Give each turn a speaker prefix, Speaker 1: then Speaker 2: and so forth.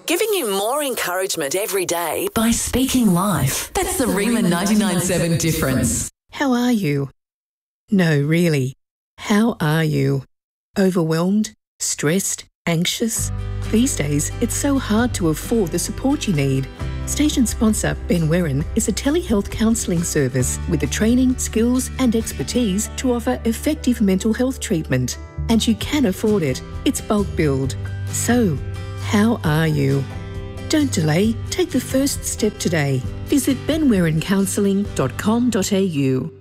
Speaker 1: giving you more encouragement every day by speaking life. That's the Rima 99.7 difference.
Speaker 2: How are you? No, really. How are you? Overwhelmed? Stressed? Anxious? These days, it's so hard to afford the support you need. Station sponsor Ben Werran is a telehealth counselling service with the training, skills and expertise to offer effective mental health treatment. And you can afford it. It's bulk billed. So, how are you? Don't delay. Take the first step today. Visit benwerrancounselling.com.au.